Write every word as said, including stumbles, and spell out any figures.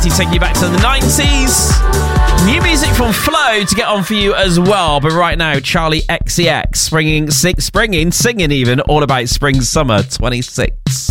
Taking you back to the nineties. New music from Flow to get on for you as well. But right now, Charlie X C X springing, sing, springing, singing even, all about spring summer twenty-six.